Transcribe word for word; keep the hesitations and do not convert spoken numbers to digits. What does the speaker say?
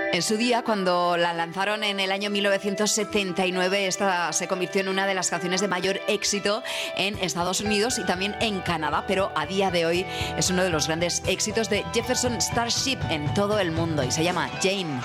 En su día, cuando la lanzaron en el año mil novecientos setenta y nueve, esta se convirtió en una de las canciones de mayor éxito en Estados Unidos y también en Canadá, pero a día de hoy es uno de los grandes éxitos de Jefferson Starship en todo el mundo y se llama Jane.